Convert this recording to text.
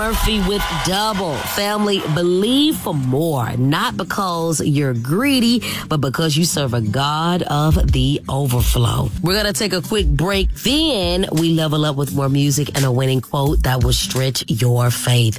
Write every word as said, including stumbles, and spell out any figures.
Murphy with Double. Family, believe for more, not because you're greedy, but because you serve a God of the overflow. We're going to take a quick break. Then we level up with more music and a winning quote that will stretch your faith.